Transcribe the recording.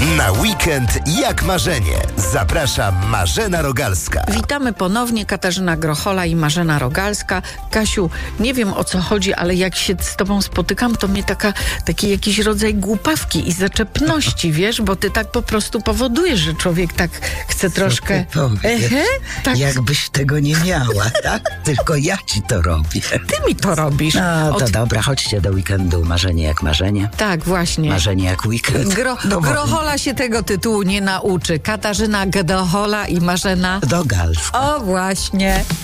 Na weekend jak marzenie. Zaprasza Marzena Rogalska. Witamy ponownie, Katarzyna Grochola i Marzena Rogalska. Kasiu, nie wiem o co chodzi, ale jak się z tobą spotykam, to mnie taki jakiś rodzaj głupawki i zaczepności, wiesz, bo ty tak po prostu powodujesz, że człowiek tak chce troszkę... Tak. Jakbyś tego nie miała, tak? Tylko ja ci to robię. Ty mi to robisz. No to dobra, chodźcie do weekendu. Marzenie jak marzenie. Tak, właśnie. Marzenie jak weekend. Grochola się tego tytułu nie nauczy. Katarzyna Grochola i Marzena Rogalska. O, właśnie.